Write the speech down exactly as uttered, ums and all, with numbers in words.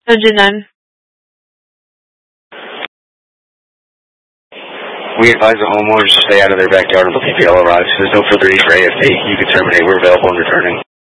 Engine nine. We advise the homeowners to stay out of their backyard until P P L arrives. If there's no further need for A F P, you can terminate. We're available and returning.